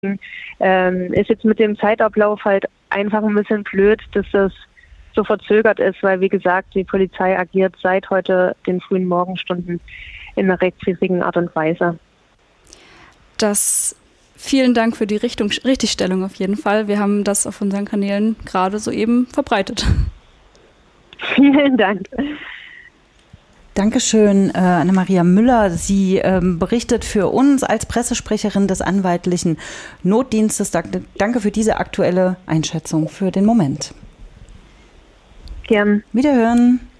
Ist jetzt mit dem Zeitablauf halt einfach ein bisschen blöd, dass das so verzögert ist, weil, wie gesagt, die Polizei agiert seit heute den frühen Morgenstunden in einer rechtwidrigen Art und Weise. Vielen Dank für die Richtigstellung auf jeden Fall. Wir haben das auf unseren Kanälen gerade soeben verbreitet. Vielen Dank. Dankeschön, Anna-Maria Müller. Sie berichtet für uns als Pressesprecherin des anwaltlichen Notdienstes. Danke für diese aktuelle Einschätzung für den Moment. Gern. Wiederhören.